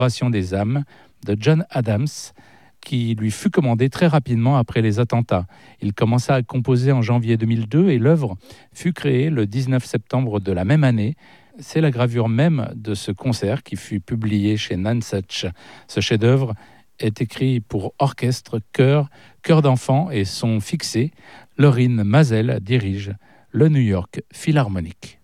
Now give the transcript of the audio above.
des âmes de John Adams, qui lui fut commandé très rapidement après les attentats. Il commença à composer en janvier 2002 et l'œuvre fut créée le 19 septembre de la même année. C'est la gravure même de ce concert qui fut publié chez Nonesuch. Ce chef-d'œuvre est écrit pour orchestre, chœur d'enfants et son fixé. Laurine Mazel dirige le New York Philharmonic.